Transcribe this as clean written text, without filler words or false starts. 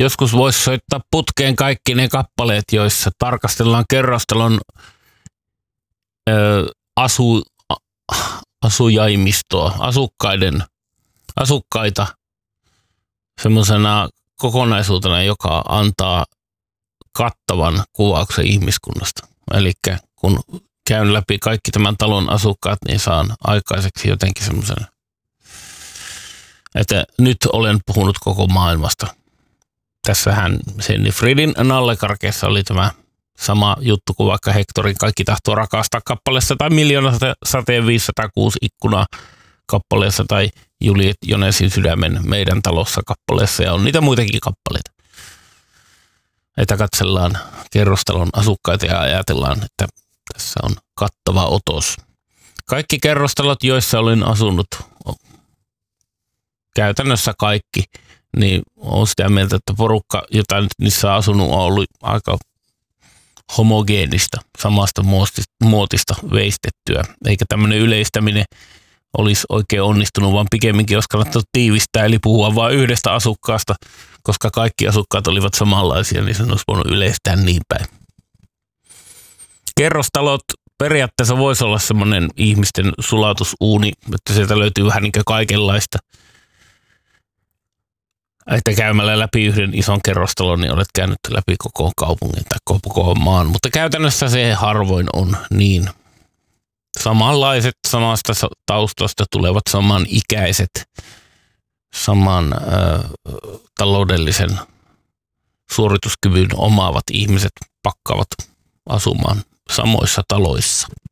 Joskus voisi soittaa putkeen kaikki ne kappaleet, joissa tarkastellaan kerrostalon asujaimistoa, asukkaita semmoisena kokonaisuutena, joka antaa kattavan kuvauksen ihmiskunnasta. Eli kun käyn läpi kaikki tämän talon asukkaat, niin saan aikaiseksi jotenkin semmoisen, että nyt olen puhunut koko maailmasta. Tässähän Siegfriedin nallekarkeessa oli tämä sama juttu kuin vaikka Hektorin Kaikki tahtoo rakastaa kappaleessa tai Miljoona sateen 506 ikkunaa kappaleessa tai Juliet Jonesin sydämen meidän talossa kappaleessa ja on niitä muitakin kappaleita. Että katsellaan kerrostalon asukkaita ja ajatellaan, että tässä on kattava otos. Kaikki kerrostalot, joissa olen asunut, käytännössä kaikki, niin olen sitä mieltä, että porukka, jota nyt niissä on asunut, on ollut aika homogeenista, samasta muotista veistettyä. Eikä tämmöinen yleistäminen olisi oikein onnistunut, vaan pikemminkin olisi kannattanut tiivistää, eli puhua vain yhdestä asukkaasta, koska kaikki asukkaat olivat samanlaisia, niin sen olisi voinut yleistää niin päin. Kerrostalot periaatteessa voisi olla semmoinen ihmisten sulatusuuni, että sieltä löytyy vähän niin kuin kaikenlaista. Että käymällä läpi yhden ison kerrostalon, niin olet käynyt läpi koko kaupungin tai koko maan. Mutta käytännössä se harvoin on niin. Samanlaiset, samasta taustasta tulevat, samanikäiset, saman taloudellisen suorituskyvyn omaavat ihmiset pakkaavat asumaan samoissa taloissa.